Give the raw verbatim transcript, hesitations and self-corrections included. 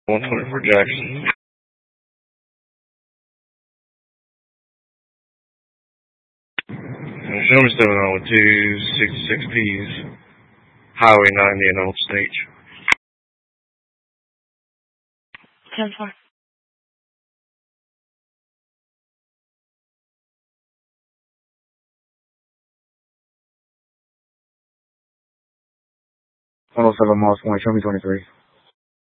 one hundred for Jackson. Film seven oh two six six P's. Highway ninety in Old Stage. ten four. one oh seven miles point, show me twenty-three.